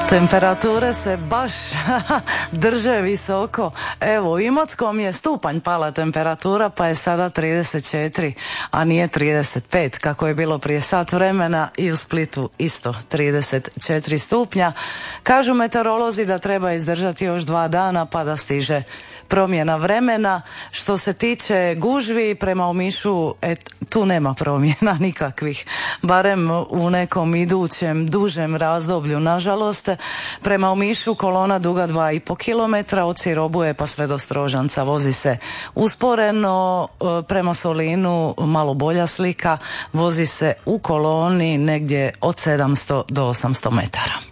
Temperature se baš drže visoko. Evo, u Imotskom je stupanj pala temperatura, pa je sada 34, a nije 35 kako je bilo prije sat vremena, i u Splitu isto 34 stupnja. Kažu meteorolozi da treba izdržati još 2 dana pa da stiže promjena vremena. Što se tiče gužvi prema Omišu, tu nema promjena nikakvih, barem u nekom idućem dužem razdoblju. Nažalost, prema Omišu kolona duga 2,5 km od Sirobuje pa sve do Strožanca vozi se usporeno. Prema Solinu malo bolja slika, vozi se u koloni negdje od 700 do 800 metara.